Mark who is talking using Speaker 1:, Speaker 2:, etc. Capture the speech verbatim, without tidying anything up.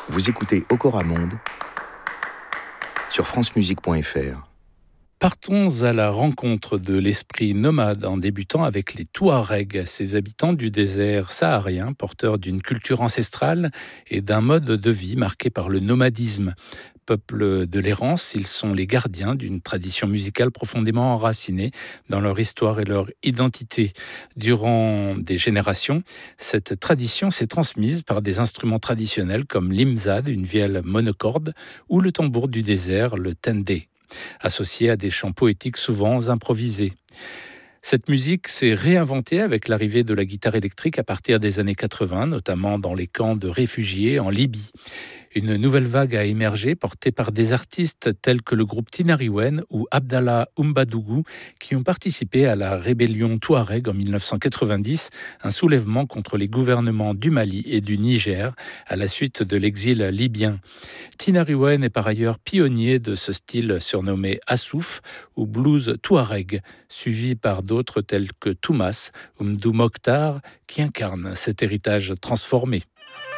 Speaker 1: Vous écoutez Okora Monde sur francemusique point f r.
Speaker 2: Partons à la rencontre de l'esprit nomade en débutant avec les Touaregs, ces habitants du désert saharien, porteurs d'une culture ancestrale et d'un mode de vie marqué par le nomadisme. Peuple de l'errance, ils sont les gardiens d'une tradition musicale profondément enracinée dans leur histoire et leur identité. Durant des générations, cette tradition s'est transmise par des instruments traditionnels comme l'imzad, une vielle monocorde, ou le tambour du désert, le tendé, associé à des chants poétiques souvent improvisés. Cette musique s'est réinventée avec l'arrivée de la guitare électrique à partir des années quatre-vingts, notamment dans les camps de réfugiés en Libye. Une nouvelle vague a émergé, portée par des artistes tels que le groupe Tinariwen ou Abdallah Oumbadougou, qui ont participé à la rébellion Touareg en dix-neuf cent quatre-vingt-dix, un soulèvement contre les gouvernements du Mali et du Niger à la suite de l'exil libyen. Tinariwen est par ailleurs pionnier de ce style surnommé Assouf ou blues Touareg, suivi par d'autres tels que Toumas ou Mdou Mokhtar, qui incarnent cet héritage transformé.